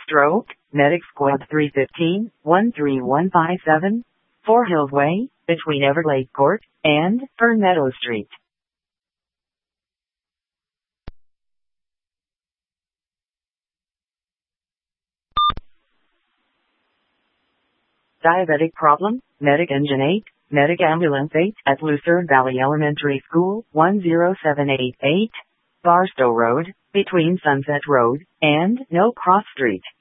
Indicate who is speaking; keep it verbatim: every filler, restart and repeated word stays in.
Speaker 1: Stroke, Medic Squad three fifteen, one three one five seven, Four Hills Way, between Everglade Court and Fern Meadow Street. Diabetic problem, Medic Engine eight, Medic Ambulance eight at Lucerne Valley Elementary School, one zero seven eight eight, Barstow Road, between Sunset Road and No Cross Street.